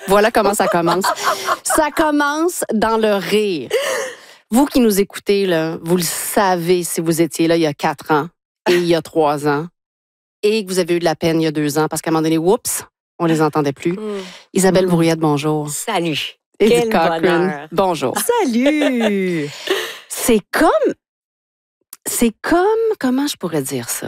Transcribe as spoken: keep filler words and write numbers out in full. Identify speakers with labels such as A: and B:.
A: Voilà comment ça commence. Ça commence dans le rire. Vous qui nous écoutez, là, vous le savez si vous étiez là il y a quatre ans et il y a trois ans et que vous avez eu de la peine il y a deux ans parce qu'à un moment donné, oups, on les entendait plus. Mm. Isabelle
B: mm.
A: Brouillette, bonjour.
B: Salut.
A: Edith
B: Quel
A: Cochrane,
B: bonheur.
A: bonjour.
B: Salut.
A: C'est comme... C'est comme... Comment je pourrais dire ça?